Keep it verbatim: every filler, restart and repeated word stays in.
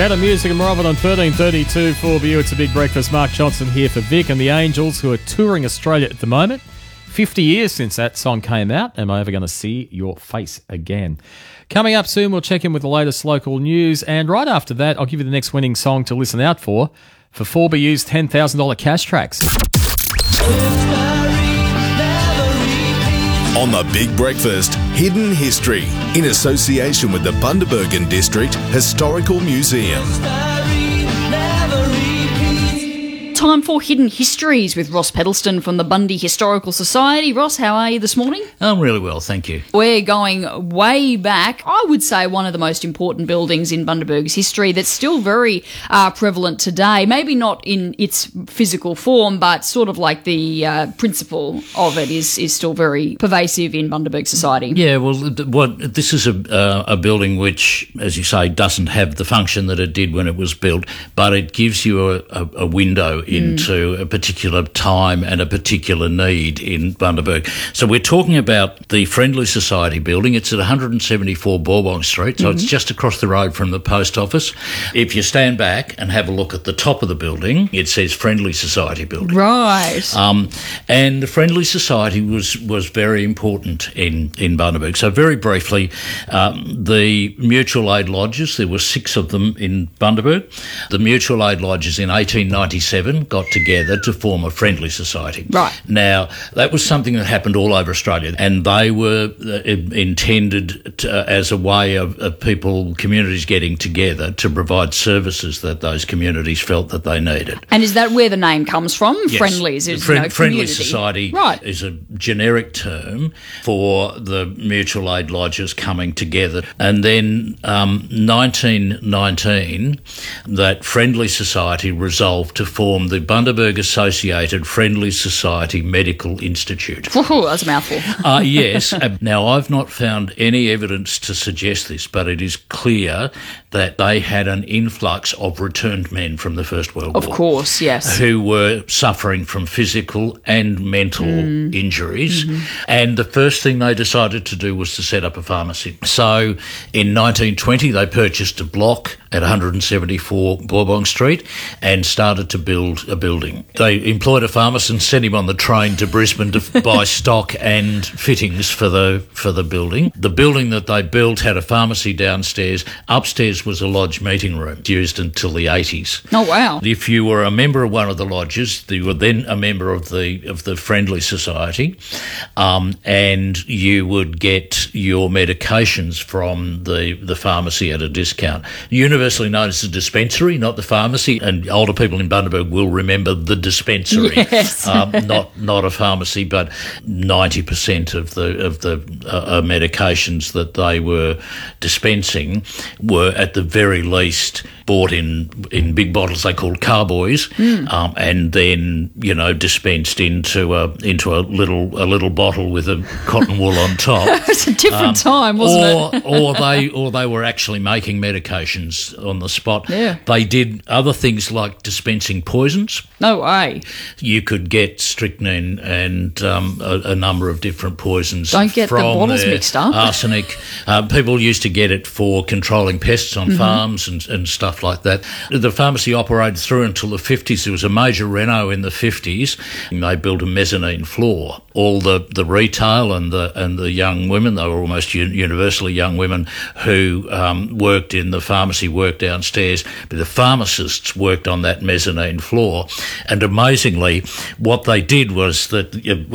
Better music and more of it on thirteen thirty-two for you. It's a big breakfast. Mark Johnson here for Vic and the Angels, who are touring Australia at the moment. fifty years since that song came out. Am I ever going to see your face again? Coming up soon, we'll check in with the latest local news. And right after that, I'll give you the next winning song to listen out for for four B U's ten thousand dollars cash tracks. On The Big Breakfast, Hidden History, in association with the Bundaberg District Historical Museum. Time for Hidden Histories with Ross Pedleston from the Bundy Historical Society. Ross, how are you this morning? I'm really well, thank you. We're going way back. I would say one of the most important buildings in Bundaberg's history that's still very uh, prevalent today. Maybe not in its physical form, but sort of like the uh, principle of it is, is still very pervasive in Bundaberg society. Yeah, well, what, this is a, uh, a building which, as you say, doesn't have the function that it did when it was built, but it gives you a, a, a window into mm. a particular time and a particular need in Bundaberg. So we're talking about the Friendly Society building. It's at one seventy-four Bourbon Street, so mm-hmm. it's just across the road from the post office. If you stand back and have a look at the top of the building, it says Friendly Society building. Right. Um, and the Friendly Society was, was very important in, in Bundaberg. So very briefly, um, the mutual aid lodges, there were six of them in Bundaberg. The mutual aid lodges in eighteen ninety-seven got together to form a friendly society. Right. Now, that was something that happened all over Australia, and they were uh, intended to, uh, as a way of, of people, communities getting together to provide services that those communities felt that they needed. And is that where the name comes from? Yes. Friendlies is, Friend, you know, Friendly community. Society right. is a generic term for the mutual aid lodges coming together. And then um, nineteen nineteen, that Friendly Society resolved to form the Bundaberg Associated Friendly Society Medical Institute. Ooh, that's a mouthful. uh, yes. Now, I've not found any evidence to suggest this, but it is clear that they had an influx of returned men from the First World of War. Of course, yes. Who were suffering from physical and mental mm. injuries. Mm-hmm. And the first thing they decided to do was to set up a pharmacy. So in nineteen twenty, they purchased a block at one seventy-four Bourbon Street and started to build a building. They employed a pharmacist and sent him on the train to Brisbane to buy stock and fittings for the for the building. The building that they built had a pharmacy downstairs. Upstairs was a lodge meeting room, used until the eighties. Oh, wow. If you were a member of one of the lodges, you were then a member of the of the Friendly Society, um, and you would get your medications from the, the pharmacy at a discount. Universally known as the dispensary, not the pharmacy, and older people in Bundaberg will remember the dispensary. Yes. um, not not a pharmacy, but ninety percent of the of the uh, medications that they were dispensing were at the very least bought in in big bottles they called carboys, mm. um, and then you know dispensed into a into a little a little bottle with a cotton wool on top. It was a different um, time, wasn't or, it? or they or they were actually making medications on the spot. Yeah. They did other things like dispensing poisons. No way. You could get strychnine and um, a, a number of different poisons. Don't get the from bottles there. mixed up. Arsenic. Uh, people used to get it for controlling pests on mm-hmm. farms and, and stuff like that. The pharmacy operated through until the fifties. There was a major reno in the fifties. And they built a mezzanine floor. All the, the retail and the and the young women, they were almost un- universally young women who um, worked in the pharmacy, worked downstairs, but the pharmacists worked on that mezzanine floor. And amazingly, what they did was that